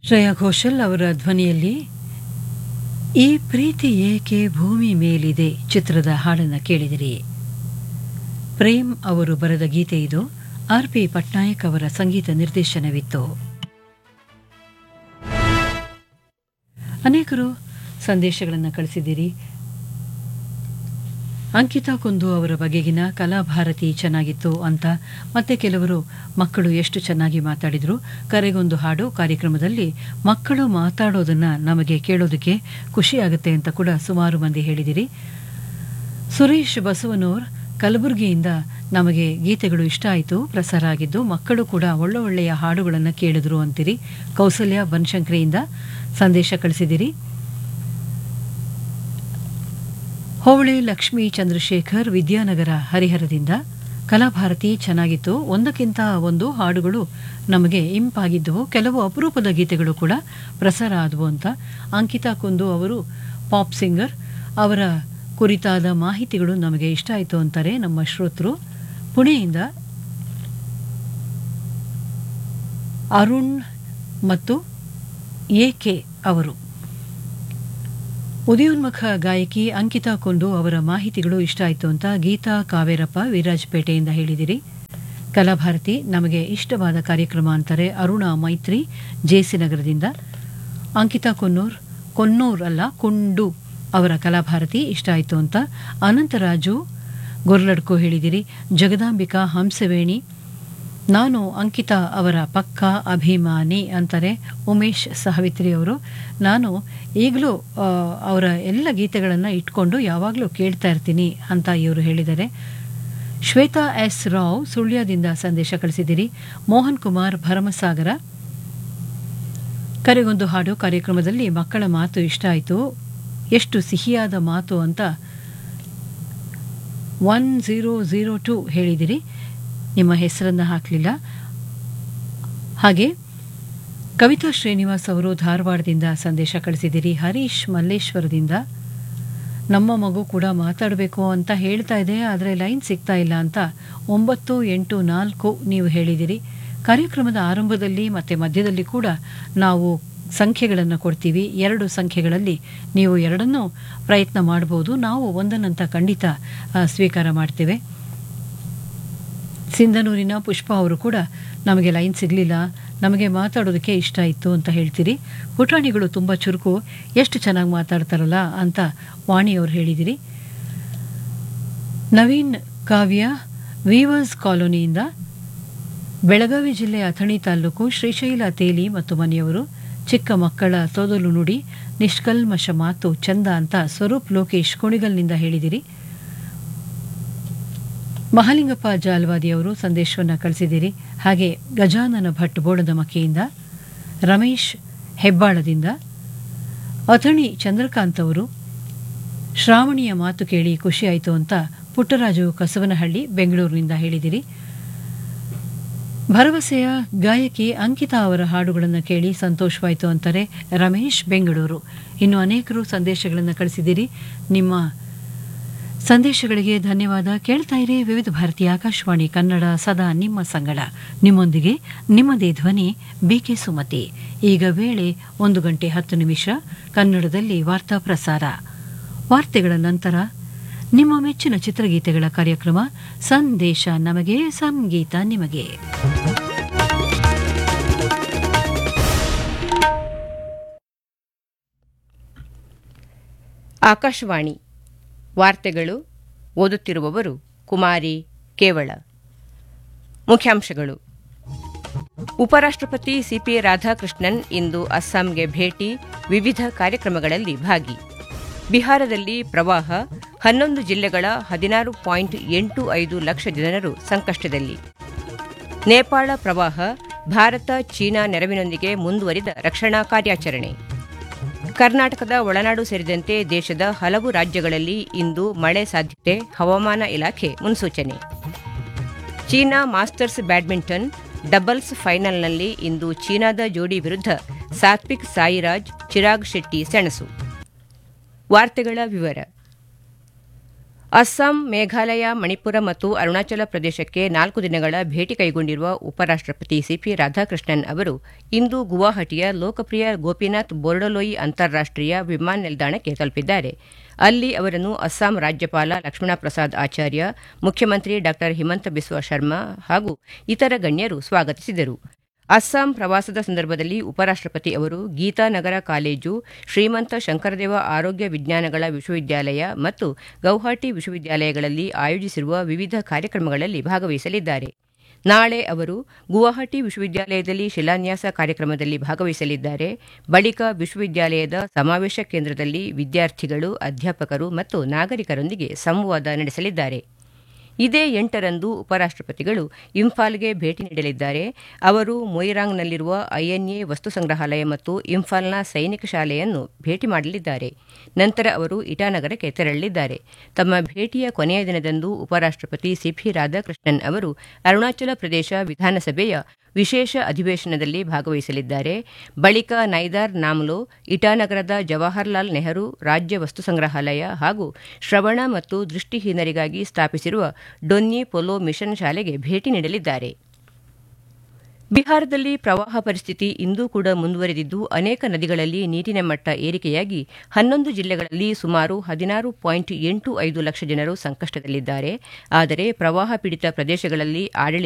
ಶ್ರೇಯಾ ಘೋಷಲ್ ಅವರ ಧ್ವನಿಯಲ್ಲಿ ಈ ಪ್ರೀತಿ ಏಕೆ ಭೂಮಿ ಮೇಲಿದೆ ಚಿತ್ರದ ಹಾಡನ್ನು ಕೇಳಿದಿರಿ. ಪ್ರೇಮ್ ಅವರು ಬರೆದ ಗೀತೆ ಇದು. ಆರ್.ಪಿ. ಪಟ್ನಾಯಕ್ ಅವರ ಸಂಗೀತ ನಿರ್ದೇಶನವಿತ್ತು. ಅನೇಕರು ಸಂದೇಶಗಳನ್ನು ಕಳಿಸಿದ್ದೀರಿ. ಅಂಕಿತಾ ಕುಂದು ಅವರ ಬಗೆಗಿನ ಕಲಾಭಾರತಿ ಚೆನ್ನಾಗಿತ್ತು ಅಂತ, ಮತ್ತೆ ಕೆಲವರು ಮಕ್ಕಳು ಎಷ್ಟು ಚೆನ್ನಾಗಿ ಮಾತಾಡಿದ್ರು, ಕರೆಗೊಂದು ಹಾಡು ಕಾರ್ಯಕ್ರಮದಲ್ಲಿ ಮಕ್ಕಳು ಮಾತಾಡೋದನ್ನ ನಮಗೆ ಕೇಳೋದಕ್ಕೆ ಖುಷಿಯಾಗುತ್ತೆ ಅಂತ ಕೂಡ ಸುಮಾರು ಮಂದಿ ಹೇಳಿದಿರಿ. ಸುರೇಶ್ ಬಸವನೂರ್ ಕಲಬುರಗಿಯಿಂದ ನಮಗೆ ಗೀತೆಗಳು ಇಷ್ಟ ಆಯಿತು, ಪ್ರಸಾರ ಆಗಿದ್ದು, ಮಕ್ಕಳು ಕೂಡ ಒಳ್ಳೊಳ್ಳೆಯ ಹಾಡುಗಳನ್ನು ಕೇಳಿದ್ರು ಅಂತೀರಿ. ಕೌಸಲ್ಯ ಬನಶಂಕರಿಯಿಂದ ಸಂದೇಶ ಕಳಿಸಿದಿರಿ. ಹೋಬಳಿ ಲಕ್ಷ್ಮೀ ಚಂದ್ರಶೇಖರ್ ವಿದ್ಯಾನಗರ ಹರಿಹರದಿಂದ ಕಲಾಭಾರತಿ ಚೆನ್ನಾಗಿತ್ತು, ಒಂದಕ್ಕಿಂತ ಒಂದು ಹಾಡುಗಳು ನಮಗೆ ಇಂಪಾಗಿದ್ದವು, ಕೆಲವು ಅಪರೂಪದ ಗೀತೆಗಳು ಕೂಡ ಪ್ರಸಾರ ಆದವು ಅಂತ. ಅಂಕಿತಾ ಕುಂದು ಅವರು ಪಾಪ್ ಸಿಂಗರ್, ಅವರ ಕುರಿತಾದ ಮಾಹಿತಿಗಳು ನಮಗೆ ಇಷ್ಟ ಆಯಿತು ಅಂತಾರೆ ನಮ್ಮ ಶ್ರೋತೃ. ಪುಣೆಯಿಂದ ಅರುಣ್ ಮತ್ತು ಎಕೆ ಅವರು ಉದಯೋನ್ಮುಖ ಗಾಯಕಿ ಅಂಕಿತಾ ಕುಂದು ಅವರ ಮಾಹಿತಿಗಳು ಇಷ್ಟ ಆಯಿತು ಅಂತ ಗೀತಾ ಕಾವೇರಪ್ಪ ವಿರಾಜಪೇಟೆಯಿಂದ ಹೇಳಿದಿರಿ. ಕಲಾಭಾರತಿ ನಮಗೆ ಇಷ್ಟವಾದ ಕಾರ್ಯಕ್ರಮ ಅಂತಾರೆ ಅರುಣಾ ಮೈತ್ರಿ ಜೆಸಿ ನಗರದಿಂದ. ಅಂಕಿತಾ ಕೊನ್ನೂರ್ ಅಲ್ಲ ಕುಂಡು ಅವರ ಕಲಾಭಾರತಿ ಇಷ್ಟ ಆಯಿತು ಅಂತ ಅನಂತರಾಜು ಗೊರ್ಲಡ್ಕೋ ಹೇಳಿದಿರಿ. ಜಗದಾಂಬಿಕಾ ಹಂಸವೇಣಿ ನಾನು ಅಂಕಿತಾ ಅವರ ಪಕ್ಕಾ ಅಭಿಮಾನಿ ಅಂತಾರೆ ಉಮೇಶ್ ಸಾವಿತ್ರಿ ಅವರು. ನಾನು ಈಗಲೂ ಅವರ ಎಲ್ಲ ಗೀತೆಗಳನ್ನು ಇಟ್ಕೊಂಡು ಯಾವಾಗಲೂ ಕೇಳ್ತಾ ಇರ್ತೀನಿ ಅಂತ ಇವರು ಹೇಳಿದ್ದಾರೆ. ಶ್ವೇತಾ ಎಸ್ ರಾವ್ ಸುಳ್ಯದಿಂದ ಸಂದೇಶ ಕಳಿಸಿದಿರಿ. ಮೋಹನ್ ಕುಮಾರ್ ಭರಮಸಾಗರ ಕರೆಗೊಂದು ಹಾಡು ಕಾರ್ಯಕ್ರಮದಲ್ಲಿ ಮಕ್ಕಳ ಮಾತು ಇಷ್ಟ ಆಯಿತು, ಎಷ್ಟು ಸಿಹಿಯಾದ ಮಾತು ಅಂತ 1002 ಹೇಳಿದಿರಿ. ನಿಮ್ಮ ಹೆಸರನ್ನು ಹಾಕಲಿಲ್ಲ. ಹಾಗೆ ಕವಿತಾ ಶ್ರೀನಿವಾಸ್ ಅವರು ಧಾರವಾಡದಿಂದ ಸಂದೇಶ ಕಳಿಸಿದಿರಿ. ಹರೀಶ್ ಮಲ್ಲೇಶ್ವರದಿಂದ ನಮ್ಮ ಮಗು ಕೂಡ ಮಾತಾಡಬೇಕು ಅಂತ ಹೇಳ್ತಾ ಇದೆ, ಆದರೆ ಲೈನ್ ಸಿಗ್ತಾ ಇಲ್ಲ ಅಂತ 984 ನೀವು ಹೇಳಿದಿರಿ. ಕಾರ್ಯಕ್ರಮದ ಆರಂಭದಲ್ಲಿ ಮತ್ತು ಮಧ್ಯದಲ್ಲಿ ಕೂಡ ನಾವು ಸಂಖ್ಯೆಗಳನ್ನು ಕೊಡ್ತೀವಿ. 2 ಸಂಖ್ಯೆಗಳಲ್ಲಿ ನೀವು ಎರಡನ್ನೂ ಪ್ರಯತ್ನ ಮಾಡಬಹುದು, ನಾವು ಒಂದನ್ನಂತ ಖಂಡಿತ ಸ್ವೀಕಾರ ಮಾಡ್ತೇವೆ. ಸಿಂಧನೂರಿನ ಪುಷ್ಪ ಅವರು ಕೂಡ ನಮಗೆ ಲೈನ್ ಸಿಗಲಿಲ್ಲ, ನಮಗೆ ಮಾತಾಡೋದಕ್ಕೆ ಇಷ್ಟ ಇತ್ತು ಅಂತ ಹೇಳ್ತೀರಿ. ಪುಟಾಣಿಗಳು ತುಂಬ ಚುರುಕು, ಎಷ್ಟು ಚೆನ್ನಾಗಿ ಮಾತಾಡ್ತಾರಲ್ಲ ಅಂತ ವಾಣಿಯವರು ಹೇಳಿದಿರಿ. ನವೀನ್ ಕಾವ್ಯ ವೀವರ್ಸ್ ಕಾಲೋನಿಯಿಂದ ಬೆಳಗಾವಿ ಜಿಲ್ಲೆ ಅಥಣಿ ತಾಲೂಕು ಶ್ರೀಶೈಲ ತೇಲಿ ಮತ್ತು ಮನೆಯವರು ಚಿಕ್ಕ ಮಕ್ಕಳ ತೊದಲು ನುಡಿ ನಿಷ್ಕಲ್ಮಶ ಮಾತು ಚಂದ ಅಂತ ಸ್ವರೂಪ್ ಲೋಕೇಶ್ ಕುಣಿಗಲ್ನಿಂದ ಹೇಳಿದಿರಿ. ಮಹಾಲಿಂಗಪ್ಪ ಜಾಲ್ವಾದಿಯವರು ಸಂದೇಶವನ್ನು ಕಳಿಸಿದಿರಿ. ಹಾಗೆ ಗಜಾನನ ಭಟ್ ಬೋಡದಮಕ್ಕಿಯಿಂದ, ರಮೇಶ್ ಹೆಬ್ಬಾಳದಿಂದ, ಅಥಣಿ ಚಂದ್ರಕಾಂತ್ ಅವರು ಶ್ರಾವಣಿಯ ಮಾತು ಕೇಳಿ ಖುಷಿಯಾಯಿತು ಅಂತ ಪುಟ್ಟರಾಜು ಕಸವನಹಳ್ಳಿ ಬೆಂಗಳೂರಿನಿಂದ ಹೇಳಿದಿರಿ. ಭರವಸೆಯ ಗಾಯಕಿ ಅಂಕಿತಾ ಅವರ ಹಾಡುಗಳನ್ನು ಕೇಳಿ ಸಂತೋಷವಾಯಿತು ಅಂತಾರೆ ರಮೇಶ್ ಬೆಂಗಳೂರು. ಇನ್ನು ಅನೇಕರು ಸಂದೇಶಗಳನ್ನು ಕಳಿಸಿದಿರಿ. ನಿಮ್ಮ ಸಂದೇಶಗಳಿಗೆ ಧನ್ಯವಾದ. ಕೇಳ್ತಾ ಇರಿ ವಿವಿಧ ಭಾರತೀಯ ಆಕಾಶವಾಣಿ ಕನ್ನಡ, ಸದಾ ನಿಮ್ಮ ಸಂಗಡ. ನಿಮ್ಮೊಂದಿಗೆ ನಿಮ್ಮದೇ ಧ್ವನಿ ಬಿಕೆ ಸುಮತಿ. ಈಗ ವೇಳೆ 1:10 ಕನ್ನಡದಲ್ಲಿ ವಾರ್ತಾ ಪ್ರಸಾರ. ವಾರ್ತೆಗಳ ನಂತರ ನಿಮ್ಮ ಮೆಚ್ಚಿನ ಚಿತ್ರಗೀತೆಗಳ ಕಾರ್ಯಕ್ರಮ ಸಂದೇಶ ನಮಗೆ ಸಂಗೀತ ನಿಮಗೆ. ಆಕಾಶವಾಣಿ ವಾರ್ತೆಗಳು ಓದುತ್ತಿರುವವರು ಕುಮಾರಿ ಕೇವಳ. ಮುಖ್ಯಾಂಶಗಳು. ಉಪರಾಷ್ಟ್ರಪತಿ ಸಿಪಿ ರಾಧಾಕೃಷ್ಣನ್ ಇಂದು ಅಸ್ಸಾಂಗೆ ಭೇಟಿ, ವಿವಿಧ ಕಾರ್ಯಕ್ರಮಗಳಲ್ಲಿ ಭಾಗಿ. ಬಿಹಾರದಲ್ಲಿ ಪ್ರವಾಹ, 11 ಜಿಲ್ಲೆಗಳ 16.85 ಲಕ್ಷ ಜನರು ಸಂಕಷ್ಟದಲ್ಲಿ. ನೇಪಾಳ ಪ್ರವಾಹ, ಭಾರತ ಚೀನಾ ನೆರವಿನೊಂದಿಗೆ ಮುಂದುವರಿದ ರಕ್ಷಣಾ ಕಾರ್ಯಾಚರಣೆ. ಕರ್ನಾಟಕದ ಒಳನಾಡು ಸೇರಿದಂತೆ ದೇಶದ ಹಲವು ರಾಜ್ಯಗಳಲ್ಲಿ ಇಂದು ಮಳೆ ಸಾಧ್ಯತೆ, ಹವಾಮಾನ ಇಲಾಖೆ ಮುನ್ಸೂಚನೆ. ಚೀನಾ ಮಾಸ್ಟರ್ಸ್ ಬ್ಯಾಡ್ಮಿಂಟನ್ ಡಬಲ್ಸ್ ಫೈನಲ್ನಲ್ಲಿ ಇಂದು ಚೀನಾದ ಜೋಡಿ ವಿರುದ್ಧ ಸಾತ್ವಿಕ್ ಸಾಯಿರಾಜ್, ಚಿರಾಗ್ ಶೆಟ್ಟಿ ಸೆಣಸು. ವಾರ್ತೆಗಳ ವಿವರ. ಅಸ್ಸಾಂ, ಮೇಘಾಲಯ, ಮಣಿಪುರ ಮತ್ತು ಅರುಣಾಚಲ ಪ್ರದೇಶಕ್ಕೆ 4 ದಿನಗಳ ಭೇಟಿ ಕೈಗೊಂಡಿರುವ ಉಪರಾಷ್ಟಪತಿ ಸಿಪಿ ರಾಧಾಕೃಷ್ಣನ್ ಅವರು ಇಂದು ಗುವಾಹಟಿಯ ಲೋಕಪ್ರಿಯ ಗೋಪಿನಾಥ್ ಬೋರ್ಡೊಲೋಯಿ ಅಂತಾರಾಷ್ಟೀಯ ವಿಮಾನ ನಿಲ್ದಾಣಕ್ಕೆ ತಲುಪಿದ್ದಾರೆ. ಅಲ್ಲಿ ಅವರನ್ನು ಅಸ್ಸಾಂ ರಾಜ್ಯಪಾಲ ಲಕ್ಷ್ಮಣ ಪ್ರಸಾದ್ ಆಚಾರ್ಯ, ಮುಖ್ಯಮಂತ್ರಿ ಡಾ ಹಿಮಂತ ಬಿಸ್ವಾ ಶರ್ಮಾ ಹಾಗೂ ಇತರ ಗಣ್ಯರು ಸ್ವಾಗತಿಸಿದರು. ಅಸ್ಸಾಂ ಪ್ರವಾಸದ ಸಂದರ್ಭದಲ್ಲಿ ಉಪರಾಷ್ಟಪತಿ ಅವರು ಗೀತಾನಗರ ಕಾಲೇಜು, ಶ್ರೀಮಂತ ಶಂಕರದೇವ ಆರೋಗ್ಯ ವಿಜ್ಞಾನಗಳ ವಿಶ್ವವಿದ್ಯಾಲಯ ಮತ್ತು ಗೌಹಾಟಿ ವಿಶ್ವವಿದ್ಯಾಲಯಗಳಲ್ಲಿ ಆಯೋಜಿಸಿರುವ ವಿವಿಧ ಕಾರ್ಯಕ್ರಮಗಳಲ್ಲಿ ಭಾಗವಹಿಸಲಿದ್ದಾರೆ. ನಾಳೆ ಅವರು ಗುವಾಹಟಿ ವಿಶ್ವವಿದ್ಯಾಲಯದಲ್ಲಿ ಶಿಲಾನ್ಯಾಸ ಕಾರ್ಯಕ್ರಮದಲ್ಲಿ ಭಾಗವಹಿಸಲಿದ್ದಾರೆ. ಬಳಿಕ ವಿಶ್ವವಿದ್ಯಾಲಯದ ಸಮಾವೇಶ ಕೇಂದ್ರದಲ್ಲಿ ವಿದ್ಯಾರ್ಥಿಗಳು, ಅಧ್ಯಾಪಕರು ಮತ್ತು ನಾಗರಿಕರೊಂದಿಗೆ ಸಂವಾದ ನಡೆಸಲಿದ್ದಾರೆ. ಇದೇ 8ರಂದು ಉಪರಾಷ್ಟಪತಿಗಳು ಇಂಫಾಲ್ಗೆ ಭೇಟಿ ನೀಡಲಿದ್ದಾರೆ. ಅವರು ಮೊಯಿರಾಂಗ್ನಲ್ಲಿರುವ ಐಎನ್ಎ ವಸ್ತು ಸಂಗ್ರಹಾಲಯ ಮತ್ತು ಇಂಫಾಲ್ನ ಸೈನಿಕ ಶಾಲೆಯನ್ನು ಭೇಟಿ ಮಾಡಲಿದ್ದಾರೆ. ನಂತರ ಅವರು ಇಟಾನಗರಕ್ಕೆ ತೆರಳಲಿದ್ದಾರೆ. ತಮ್ಮ ಭೇಟಿಯ ಕೊನೆಯ ದಿನದಂದು ಉಪರಾಷ್ಟಪತಿ ಸಿಪಿ ರಾಧಾಕೃಷ್ಣನ್ ಅವರು ಅರುಣಾಚಲ ಪ್ರದೇಶ ವಿಧಾನಸಭೆಯ ವಿಶೇಷ ಅಧಿವೇಶನದಲ್ಲಿ ಭಾಗವಹಿಸಲಿದ್ದಾರೆ. ಬಳಿಕ ನೈದಾರ್ ನಾಮ್ಲೋ, ಇಟಾನಗರದ ಜವಾಹರ್ಲಾಲ್ ನೆಹರು ರಾಜ್ಯ ವಸ್ತು ಸಂಗ್ರಹಾಲಯ ಹಾಗೂ ಶ್ರವಣ ಮತ್ತು ದೃಷ್ಟಿಹೀನರಿಗಾಗಿ ಸ್ಥಾಪಿಸಿರುವ ಡೊನ್ನಿ ಪೊಲೊ ಮಿಷನ್ ಶಾಲೆಗೆ ಭೇಟಿ ನೀಡಲಿದ್ದಾರೆ. ಬಿಹಾರದಲ್ಲಿ ಪ್ರವಾಹ ಪರಿಸ್ಥಿತಿ ಇಂದೂ ಕೂಡ ಮುಂದುವರೆದಿದ್ದು, ಅನೇಕ ನದಿಗಳಲ್ಲಿ ನೀರಿನ ಮಟ್ಟ ಏರಿಕೆಯಾಗಿ 11 ಜಿಲ್ಲೆಗಳಲ್ಲಿ ಸುಮಾರು 16.85 ಲಕ್ಷ ಜನರು ಸಂಕಷ್ಟದಲ್ಲಿದ್ದಾರೆ. ಆದರೆ ಪ್ರವಾಹ ಪೀಡಿತ ಪ್ರದೇಶಗಳಲ್ಲಿ ಆಡಳಿತ